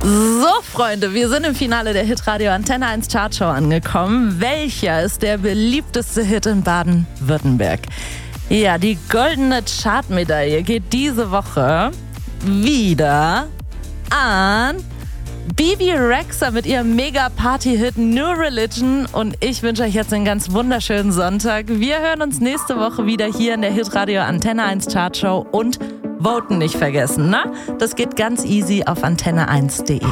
So, Freunde, wir sind im Finale der Hitradio Antenne 1 Chartshow angekommen. Welcher ist der beliebteste Hit in Baden-Württemberg? Ja, die goldene Chartmedaille geht diese Woche wieder an Bebe Rexha mit ihrem Mega-Party-Hit New Religion. Und ich wünsche euch jetzt einen ganz wunderschönen Sonntag. Wir hören uns nächste Woche wieder hier in der Hitradio Antenne 1 Chartshow und voten nicht vergessen, ne? Das geht ganz easy auf antenne1.de.